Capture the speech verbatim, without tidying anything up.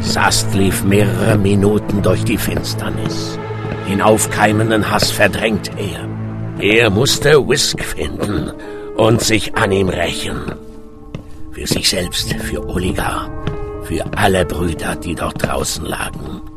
Sast lief mehrere Minuten durch die Finsternis. Den aufkeimenden Hass verdrängt er. Er musste Wisk finden und sich an ihm rächen. Für sich selbst, für Oligar, für alle Brüder, die dort draußen lagen.